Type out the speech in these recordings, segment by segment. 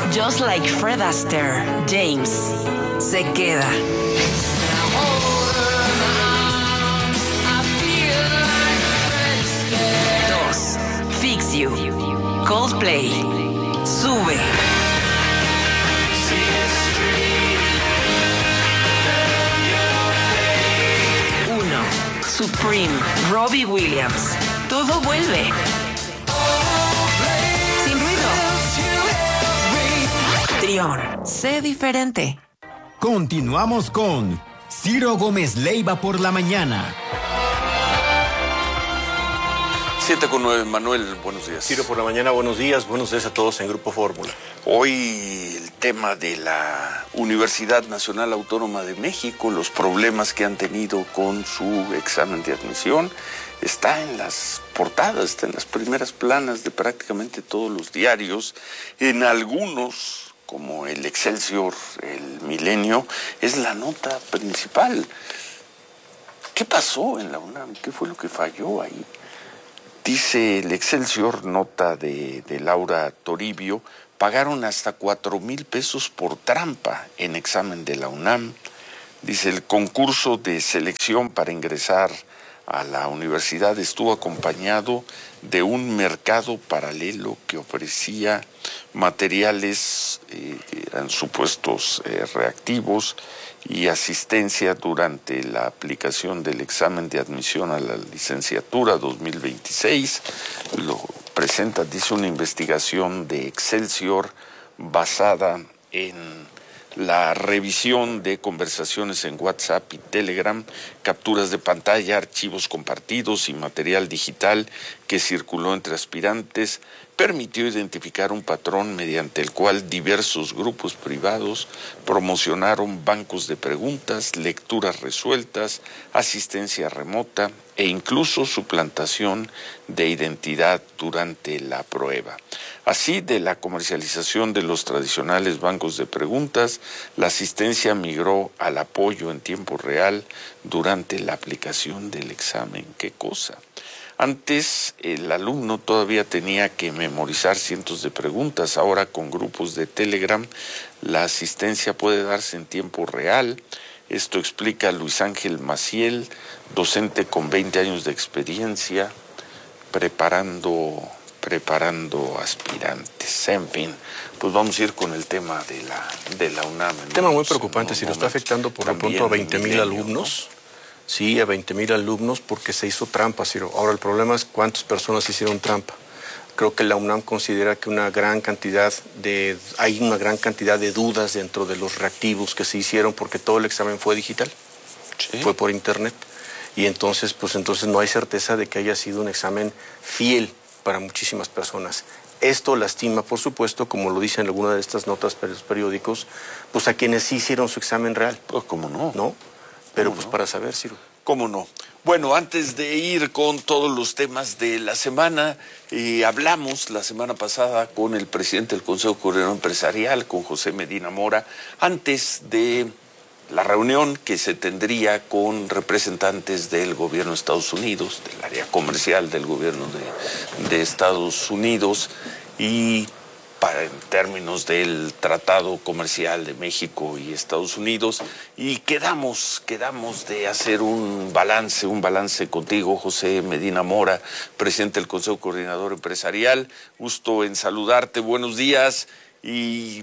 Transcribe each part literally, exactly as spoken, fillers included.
Just like Fred Astaire, James se queda. Dos, Fix You, Coldplay, sube. Uno, Supreme, Robbie Williams, todo vuelve. Sin ruido. Trión, sé diferente. Continuamos con Ciro Gómez Leiva por la mañana. siete con nueve, Manuel, buenos días. Ciro por la mañana, buenos días, buenos días a todos en Grupo Fórmula. Hoy el tema de la Universidad Nacional Autónoma de México, los problemas que han tenido con su examen de admisión, está en las portadas, está en las primeras planas de prácticamente todos los diarios. En algunos, como el Excelsior, el Milenio, es la nota principal. ¿Qué pasó en la UNAM? ¿Qué fue lo que falló ahí? Dice el Excelsior, nota de, de Laura Toribio, pagaron hasta cuatro mil pesos por trampa en examen de la UNAM. Dice, el concurso de selección para ingresar a la universidad estuvo acompañado de un mercado paralelo que ofrecía materiales, eh, que eran supuestos eh, reactivos, y asistencia durante la aplicación del examen de admisión a la licenciatura dos mil veintiséis. Lo presenta, dice, una investigación de Excelsior basada en la revisión de conversaciones en WhatsApp y Telegram, capturas de pantalla, archivos compartidos y material digital que circuló entre aspirantes, permitió identificar un patrón mediante el cual diversos grupos privados promocionaron bancos de preguntas, lecturas resueltas, asistencia remota e incluso suplantación de identidad durante la prueba. Así, de la comercialización de los tradicionales bancos de preguntas, la asistencia migró al apoyo en tiempo real durante la aplicación del examen. ¿Qué cosa? Antes el alumno todavía tenía que memorizar cientos de preguntas. Ahora, con grupos de Telegram, la asistencia puede darse en tiempo real. Esto explica Luis Ángel Maciel, docente con veinte años de experiencia, preparando, preparando aspirantes. En fin, pues vamos a ir con el tema de la, de la UNAM. Un tema muy preocupante, si lo está afectando por lo pronto a veinte mil alumnos. ¿No? Sí, a veinte mil alumnos porque se hizo trampa, Ciro. Ahora el problema es cuántas personas hicieron trampa. Creo que la UNAM considera que una gran cantidad de, hay una gran cantidad de dudas dentro de los reactivos que se hicieron porque todo el examen fue digital, sí. Fue por internet. Y entonces, pues entonces no hay certeza de que haya sido un examen fiel para muchísimas personas. Esto lastima, por supuesto, como lo dicen algunas de estas notas de los periódicos, pues a quienes sí hicieron su examen real. Pues cómo no. ¿No? Pero pues no? para saber, Ciro. ¿Cómo no? Bueno, antes de ir con todos los temas de la semana, eh, hablamos la semana pasada con el presidente del Consejo Coordinador Empresarial, con José Medina Mora, antes de la reunión que se tendría con representantes del gobierno de Estados Unidos, del área comercial del gobierno de, de Estados Unidos, y para, en términos del Tratado Comercial de México y Estados Unidos, y quedamos, quedamos de hacer un balance, un balance contigo, José Medina Mora, presidente del Consejo Coordinador Empresarial. Gusto en saludarte, buenos días, y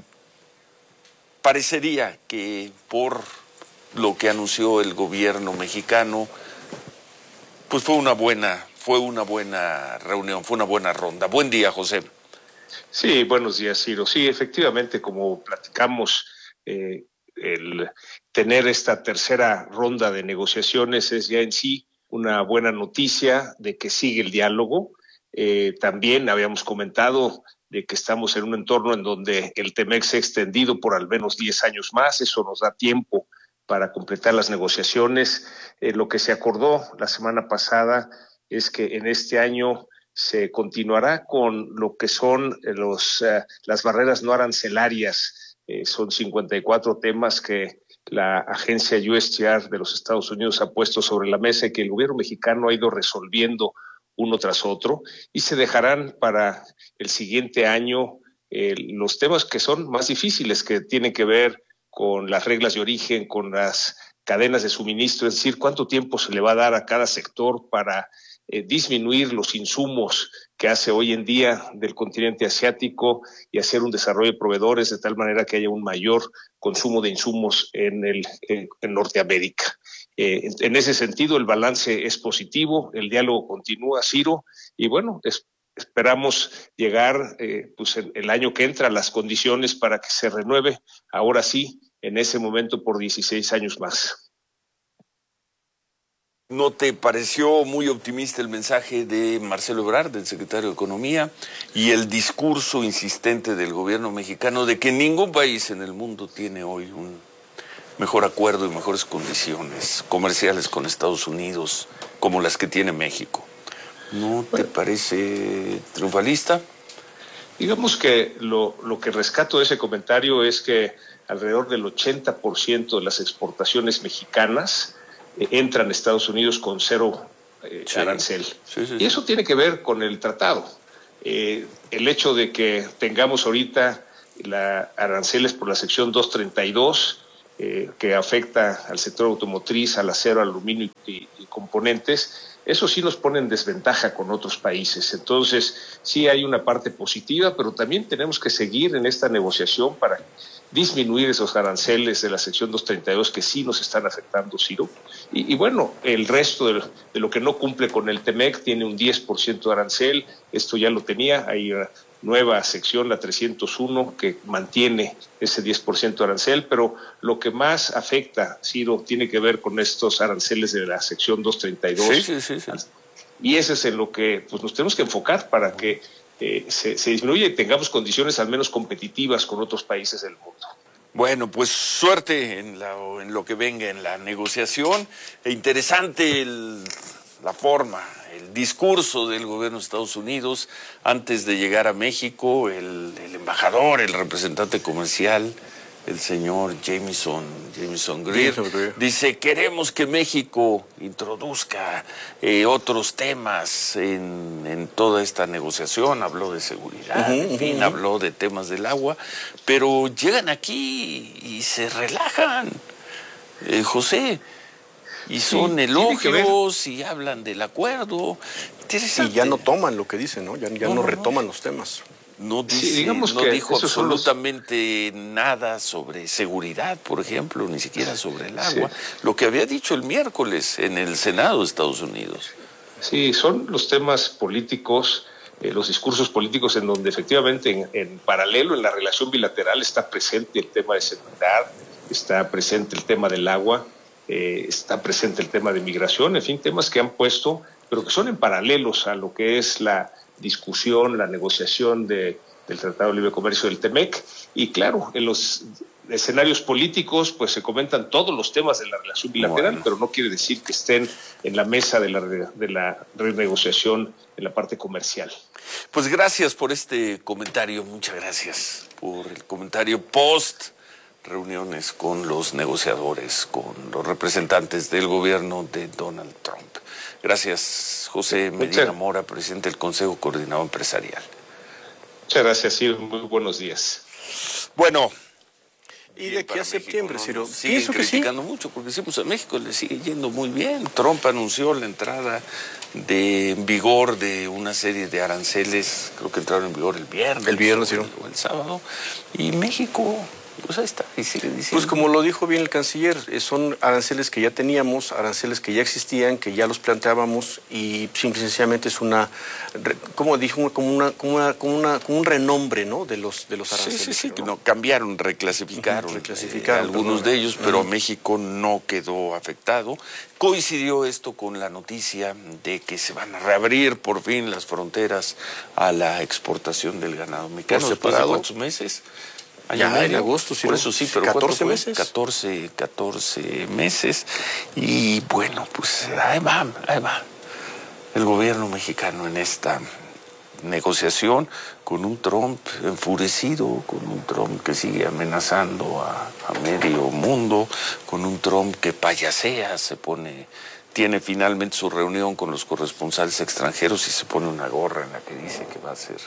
parecería que por lo que anunció el gobierno mexicano, pues fue una buena, fue una buena reunión, fue una buena ronda. Buen día, José. Sí, buenos días, Ciro. Sí, efectivamente, como platicamos, eh, el tener esta tercera ronda de negociaciones es ya en sí una buena noticia de que sigue el diálogo. Eh, también habíamos comentado de que estamos en un entorno en donde el TEMEC se ha extendido por al menos diez años más. Eso nos da tiempo para completar las negociaciones. Eh, lo que se acordó la semana pasada es que en este año se continuará con lo que son los, uh, las barreras no arancelarias. Eh, son cincuenta y cuatro temas que la agencia U S T R de los Estados Unidos ha puesto sobre la mesa y que el gobierno mexicano ha ido resolviendo uno tras otro, y se dejarán para el siguiente año eh, los temas que son más difíciles, que tienen que ver con las reglas de origen, con las cadenas de suministro, es decir, cuánto tiempo se le va a dar a cada sector para eh, disminuir los insumos que hace hoy en día del continente asiático y hacer un desarrollo de proveedores de tal manera que haya un mayor consumo de insumos en, el, en, en Norteamérica. Eh, en, en ese sentido, el balance es positivo, el diálogo continúa, Ciro, y bueno, es, esperamos llegar eh, pues el, el año que entra a las condiciones para que se renueve, ahora sí, en ese momento por dieciséis años más. ¿No te pareció muy optimista el mensaje de Marcelo Ebrard, del secretario de Economía, y el discurso insistente del gobierno mexicano de que ningún país en el mundo tiene hoy un mejor acuerdo y mejores condiciones comerciales con Estados Unidos como las que tiene México? ¿No te parece triunfalista? Digamos que lo, lo que rescato de ese comentario es que alrededor del ochenta por ciento de las exportaciones mexicanas eh, entran a Estados Unidos con cero eh, sí. arancel. Sí, sí, sí. Y eso tiene que ver con el tratado. Eh, el hecho de que tengamos ahorita la aranceles por la sección doscientos treinta y dos, eh, que afecta al sector automotriz, al acero, al aluminio y, y componentes, eso sí nos pone en desventaja con otros países. Entonces, sí hay una parte positiva, pero también tenemos que seguir en esta negociación para disminuir esos aranceles de la sección doscientos treinta y dos que sí nos están afectando, Ciro. Y, y bueno, el resto de, de lo que no cumple con el TEMEC tiene un diez por ciento de arancel, esto ya lo tenía, hay una nueva sección, la trescientos uno, que mantiene ese diez por ciento de arancel, pero lo que más afecta, Ciro, tiene que ver con estos aranceles de la sección doscientos treinta y dos. Sí, sí, sí, sí. Y ese es en lo que pues, nos tenemos que enfocar para que eh, se, se disminuya y tengamos condiciones al menos competitivas con otros países del mundo. Bueno, pues suerte en, la, en lo que venga en la negociación. E interesante el, la forma, el discurso del gobierno de Estados Unidos antes de llegar a México. El, el embajador, el representante comercial, el señor Jamieson, Jamieson Greer, dice: queremos que México introduzca eh, otros temas en, en toda esta negociación. Habló de seguridad, uh-huh, en fin, uh-huh. habló de temas del agua, pero llegan aquí y se relajan, eh, José, y son sí, elogios y hablan del acuerdo. Y ya no toman lo que dicen, ¿no? Ya, ya no, no retoman no. los temas. No, dice, sí, digamos no que dijo absolutamente los... nada sobre seguridad, por ejemplo, ni siquiera sobre el agua, sí. lo que había dicho el miércoles en el Senado de Estados Unidos. Sí, son los temas políticos, eh, los discursos políticos en donde efectivamente en, en paralelo en la relación bilateral está presente el tema de seguridad, está presente el tema del agua, eh, está presente el tema de migración, en fin, temas que han puesto, pero que son en paralelos a lo que es la discusión, la negociación de, del Tratado de Libre Comercio del TEMEC. Y claro, en los escenarios políticos pues se comentan todos los temas de la relación bilateral, bueno. pero no quiere decir que estén en la mesa de la, de la renegociación en la parte comercial. Pues gracias por este comentario, muchas gracias por el comentario post reuniones con los negociadores, con los representantes del gobierno de Donald Trump. Gracias, José Medina Muchas. Mora, presidente del Consejo Coordinador Empresarial. Muchas gracias, Ciro. Muy buenos días. Bueno. Y de aquí a septiembre, Ciro. No, siguen criticando sí. mucho, porque sí, pues a México le sigue yendo muy bien. Trump anunció la entrada de en vigor de una serie de aranceles, creo que entraron en vigor el viernes. El viernes, Ciro. O el sábado. Y México... pues ahí está, y sigue diciendo. Pues como lo dijo bien el canciller, son aranceles que ya teníamos, aranceles que ya existían, que ya los planteábamos, y simple y sencillamente es una, como dijo, como una, como una, como una, como un renombre, ¿no? De los, de los aranceles. Sí, sí, sí, que no cambiaron, reclasificaron, uh-huh, reclasificaron eh, algunos perdón. de ellos, pero uh-huh. México no quedó afectado. Coincidió esto con la noticia de que se van a reabrir por fin las fronteras a la exportación del ganado mexicano. ¿Después de cuántos meses? Ya en agosto, sí. Por eso sí, pero catorce meses. catorce, catorce meses. Y bueno, pues ahí va, ahí va. El gobierno mexicano en esta negociación con un Trump enfurecido, con un Trump que sigue amenazando a, a medio mundo, con un Trump que payasea, se pone, tiene finalmente su reunión con los corresponsales extranjeros y se pone una gorra en la que dice que va a ser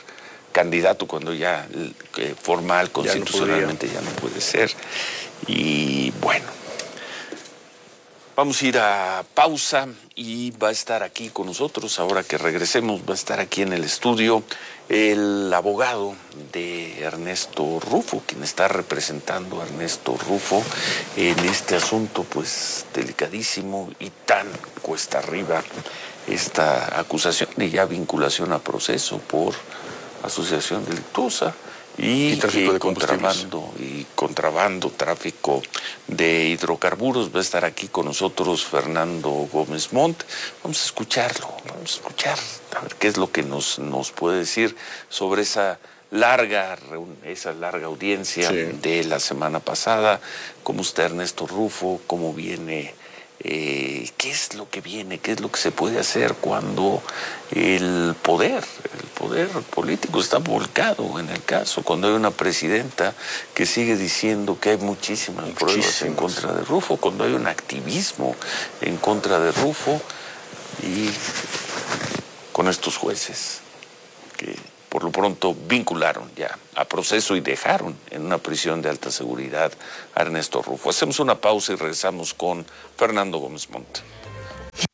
candidato cuando ya eh, formal, constitucionalmente ya no, ya no puede ser. Y bueno, vamos a ir a pausa y va a estar aquí con nosotros, ahora que regresemos, va a estar aquí en el estudio el abogado de Ernesto Rufo, quien está representando a Ernesto Rufo en este asunto pues delicadísimo y tan cuesta arriba, esta acusación y ya vinculación a proceso por asociación delictuosa y, y tráfico de contrabando y contrabando, tráfico de hidrocarburos. Va a estar aquí con nosotros Fernando Gómez Montt. Vamos a escucharlo, vamos a escuchar a ver qué es lo que nos, nos puede decir sobre esa larga, esa larga audiencia sí. de la semana pasada. ¿Cómo está Ernesto Rufo? ¿Cómo viene? Eh, ¿Qué es lo que viene? ¿Qué es lo que se puede hacer cuando el poder, el poder político está volcado en el caso? Cuando hay una presidenta que sigue diciendo que hay muchísimas Muchísimas. pruebas en contra de Rufo, cuando hay un activismo en contra de Rufo y con estos jueces que por lo pronto vincularon ya a proceso y dejaron en una prisión de alta seguridad a Ernesto Rufo. Hacemos una pausa y regresamos con Fernando Gómez Montt.